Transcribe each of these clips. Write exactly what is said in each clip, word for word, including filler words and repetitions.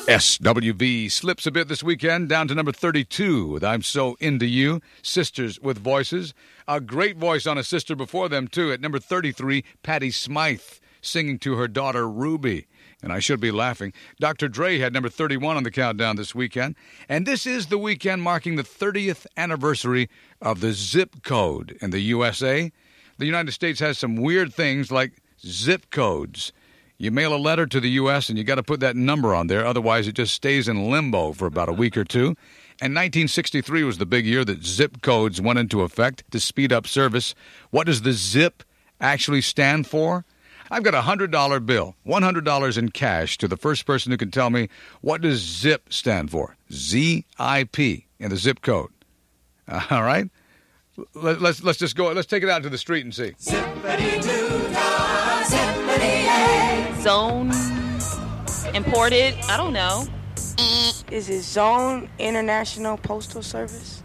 S W V slips a bit this weekend, down to number thirty-two with I'm So Into You, Sisters with Voices. A great voice on a sister before them, too. At number thirty-three, Patti Smythe, singing to her daughter Ruby. And I should be laughing. Doctor Dre had number thirty-one on the countdown this weekend. And this is the weekend marking the thirtieth anniversary of the zip code in the U S A. The United States has some weird things like zip codes. You mail a letter to the U S and you got to put that number on there. Otherwise, it just stays in limbo for about a week or two. And nineteen sixty-three was the big year that zip codes went into effect to speed up service. What does the zip actually stand for? I've got a one hundred dollar bill, one hundred dollars in cash, to the first person who can tell me what does zip stand for. Z I P in the zip code. All right? Let's, let's just go. Let's take it out to the street and see. Zippity-doo-dah, zippity-yay. Zone imported. I don't know. Is it Zone International Postal Service?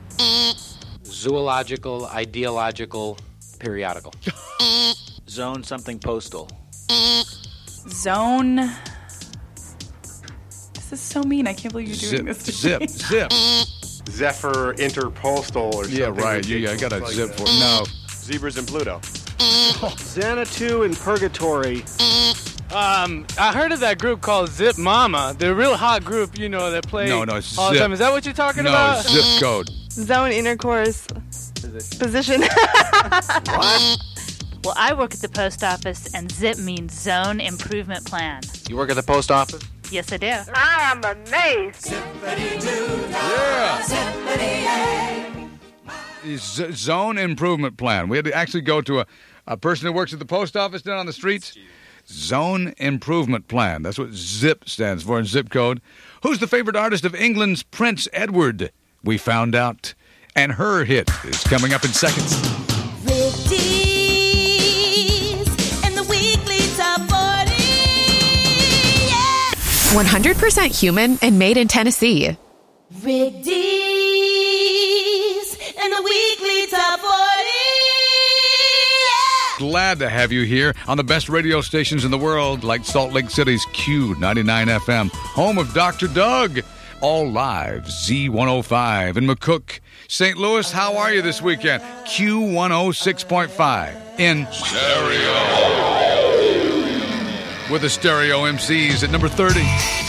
Zoological, ideological, periodical. Zone something postal. Zone. This is so mean. I can't believe you're doing Zip, this to zip, me. zip. Zephyr Interpostal or something. Yeah, right. You, I got a like zip that. for it. No. Zebras and Pluto. Xanadu in Purgatory. Um, I heard of that group called Zip Mama. They're a real hot group, you know, that play No, no, it's all the zip. time. Is that what you're talking No, about? zip code. Zone intercourse position. What? Well, I work at the post office, and ZIP means Zone Improvement Plan. You work at the post office? Yes, I do. I am amazed. Zippity-doo-dah, zippity-yay. Z- Zone Improvement Plan. We had to actually go to a, a person who works at the post office down on the streets. Zone Improvement Plan. That's what ZIP stands for in zip code. Who's the favorite artist of England's Prince Edward? We found out. And her hit is coming up in seconds. one hundred percent human and made in Tennessee. Rick D's and the weekly top forty. Yeah! Glad to have you here on the best radio stations in the world, like Salt Lake City's Q ninety-nine F M, home of Doctor Doug. All live, Z one oh five in McCook. Saint Louis, how are you this weekend? Q one oh six point five in stereo. With the stereo M Cs at number thirty.